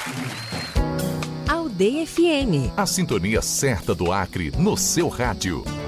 Aldeia FM. A sintonia certa do Acre no seu rádio.